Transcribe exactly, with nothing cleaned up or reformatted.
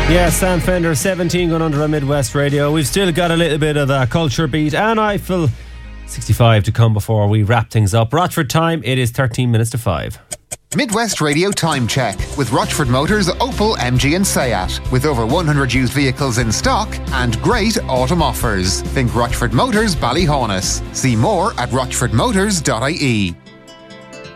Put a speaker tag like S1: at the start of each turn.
S1: Yeah, Sam Fender, seventeen going under on Midwest Radio. We've still got a little bit of a culture beat and Eiffel sixty-five to come before we wrap things up. Rochford time, it is thirteen minutes to five.
S2: Midwest Radio Time Check with Rochford Motors, Opel, M G and Seat. With over one hundred used vehicles in stock and great autumn offers. Think Rochford Motors, Ballyhonus. See more at rochford motors dot I E.